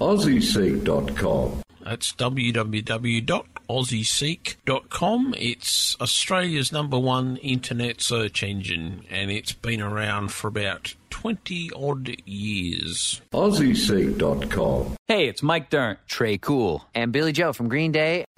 AussieSeek.com. That's www.aussieseek.com. It's Australia's #1 internet search engine, and it's been around for about 20-odd years. AussieSeek.com. Hey, it's Mike Dirnt, Trey Cool, and Billy Joe from Green Day.